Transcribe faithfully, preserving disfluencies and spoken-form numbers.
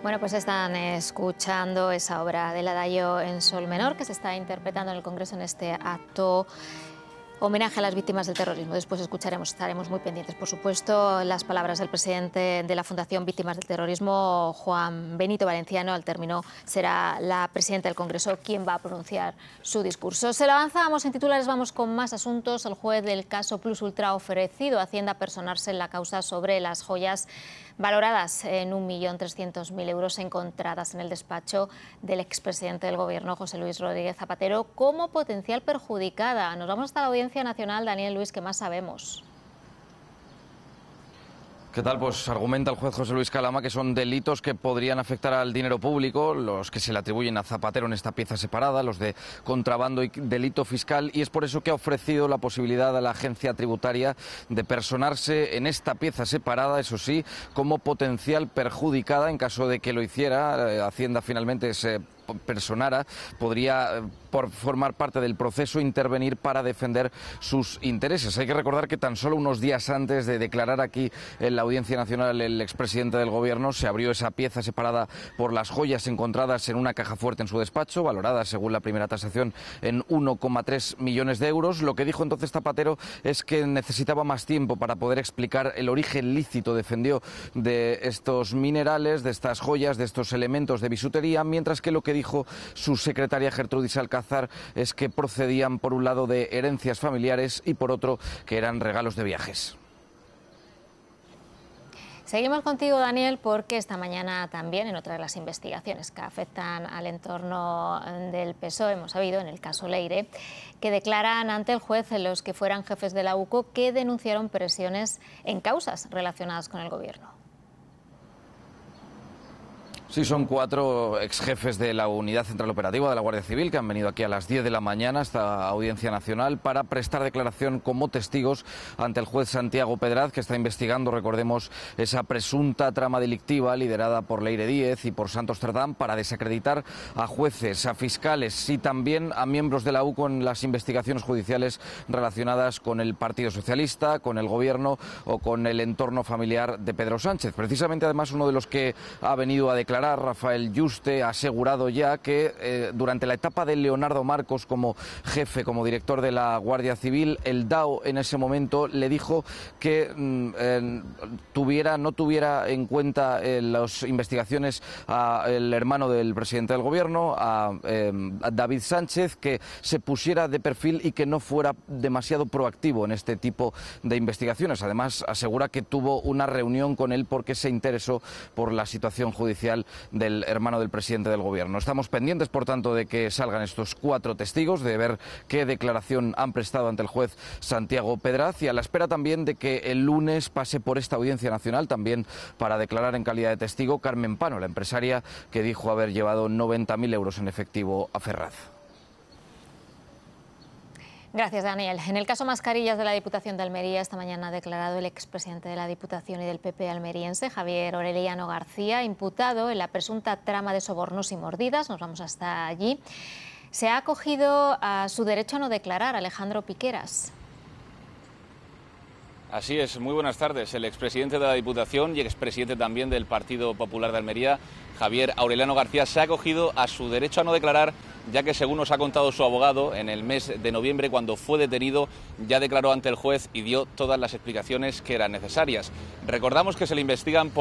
Bueno, pues están escuchando esa obra del Adagio en sol menor que se está interpretando en el Congreso en este acto homenaje a las víctimas del terrorismo. Después escucharemos, estaremos muy pendientes, por supuesto, las palabras del presidente de la Fundación Víctimas del Terrorismo, Juan Benito Valenciano. Al término será la presidenta del Congreso quien va a pronunciar su discurso. Se lo avanzamos en titulares, vamos con más asuntos. El juez del caso Plus Ultra ha ofrecido a Hacienda personarse en la causa sobre las joyas valoradas en un millón trescientos mil euros encontradas en el despacho del expresidente del Gobierno, José Luis Rodríguez Zapatero, como potencial perjudicada. Nos vamos hasta la Audiencia Nacional. Daniel Luis, ¿qué más sabemos? ¿Qué tal? Pues argumenta el juez José Luis Calama que son delitos que podrían afectar al dinero público, los que se le atribuyen a Zapatero en esta pieza separada, los de contrabando y delito fiscal, y es por eso que ha ofrecido la posibilidad a la agencia tributaria de personarse en esta pieza separada, eso sí, como potencial perjudicada en caso de que lo hiciera. Hacienda finalmente se personara, podría por formar parte del proceso intervenir para defender sus intereses. Hay que recordar que tan solo unos días antes de declarar aquí en la Audiencia Nacional el expresidente del Gobierno se abrió esa pieza separada por las joyas encontradas en una caja fuerte en su despacho, valorada según la primera tasación en uno coma tres millones de euros. Lo que dijo entonces Zapatero es que necesitaba más tiempo para poder explicar el origen lícito, defendió, de estos minerales, de estas joyas, de estos elementos de bisutería, mientras que lo que dijo su secretaria Gertrudis Alcázar es que procedían por un lado de herencias familiares y por otro que eran regalos de viajes. Seguimos contigo, Daniel, porque esta mañana también en otra de las investigaciones que afectan al entorno del P S O E hemos sabido, en el caso Leire, que declaran ante el juez los que fueran jefes de la UCO que denunciaron presiones en causas relacionadas con el Gobierno. Sí, son cuatro exjefes de la Unidad Central Operativa de la Guardia Civil que han venido aquí a las diez de la mañana a esta Audiencia Nacional para prestar declaración como testigos ante el juez Santiago Pedraz, que está investigando, recordemos, esa presunta trama delictiva liderada por Leire Díez y por Santos Cerdán para desacreditar a jueces, a fiscales y también a miembros de la UCO en las investigaciones judiciales relacionadas con el Partido Socialista, con el Gobierno o con el entorno familiar de Pedro Sánchez. Precisamente, además, uno de los que ha venido a declarar, Rafael Yuste, ha asegurado ya que eh, durante la etapa de Leonardo Marcos como jefe, como director de la Guardia Civil, el D A O en ese momento le dijo que mm, eh, tuviera, no tuviera en cuenta eh, las investigaciones al hermano del presidente del Gobierno, a, eh, a David Sánchez, que se pusiera de perfil y que no fuera demasiado proactivo en este tipo de investigaciones. Además, asegura que tuvo una reunión con él porque se interesó por la situación judicial del hermano del presidente del Gobierno. Estamos pendientes, por tanto, de que salgan estos cuatro testigos, de ver qué declaración han prestado ante el juez Santiago Pedraz, y a la espera también de que el lunes pase por esta Audiencia Nacional también para declarar en calidad de testigo Carmen Pano, la empresaria que dijo haber llevado noventa mil euros en efectivo a Ferraz. Gracias, Daniel. En el caso Mascarillas de la Diputación de Almería, esta mañana ha declarado el expresidente de la Diputación y del P P almeriense, Javier Aureliano García, imputado en la presunta trama de sobornos y mordidas. Nos vamos hasta allí. Se ha acogido a su derecho a no declarar, Alejandro Piqueras. Así es, muy buenas tardes. El expresidente de la Diputación y expresidente también del Partido Popular de Almería, Javier Aureliano García, se ha acogido a su derecho a no declarar, ya que, según nos ha contado su abogado, en el mes de noviembre, cuando fue detenido, ya declaró ante el juez y dio todas las explicaciones que eran necesarias. Recordamos que se le investigan por